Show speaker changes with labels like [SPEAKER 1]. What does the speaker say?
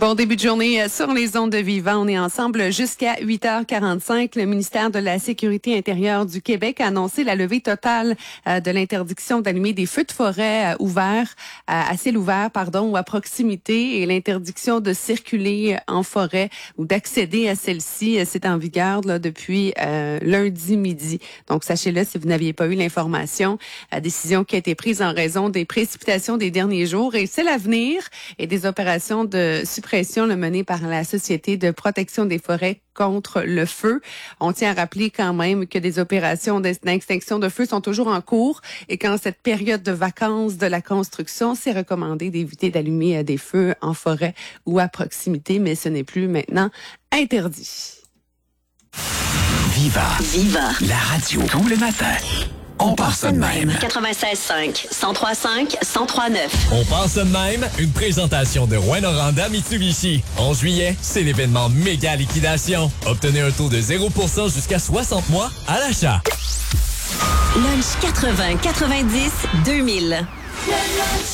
[SPEAKER 1] Bon début de journée sur les ondes de Vivant. On est ensemble jusqu'à 8h45. Le ministère de la Sécurité intérieure du Québec a annoncé la levée totale de l'interdiction d'allumer des feux de forêt à ciel ouvert, ou à proximité, et l'interdiction de circuler en forêt ou d'accéder à celle-ci. C'est en vigueur depuis lundi midi. Donc, sachez-le si vous n'aviez pas eu l'information. Décision qui a été prise en raison des précipitations des derniers jours, et c'est l'avenir, et des opérations de suppression menées par la Société de protection des forêts contre le feu. On tient à rappeler quand même que des opérations d'extinction de feu sont toujours en cours, et qu'en cette période de vacances de la construction, c'est recommandé d'éviter d'allumer des feux en forêt ou à proximité, mais ce n'est plus maintenant interdit.
[SPEAKER 2] Viva, la radio tous les matins. On part ça de même.
[SPEAKER 3] 96.5, 103.5, 103.9.
[SPEAKER 4] On part ça de même. Une présentation de Rouyn-Noranda Mitsubishi. En juillet, c'est l'événement méga liquidation. Obtenez un taux de 0% jusqu'à 60 mois à l'achat.
[SPEAKER 3] Lunch 80, 90, 2000.
[SPEAKER 5] Le lunch